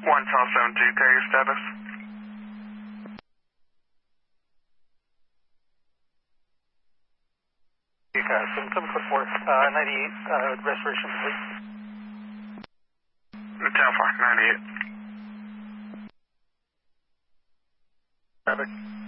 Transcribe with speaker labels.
Speaker 1: 1272, carrier status.
Speaker 2: UCAS, 7744, 98, restoration complete.
Speaker 1: Tower 98.
Speaker 2: Traffic.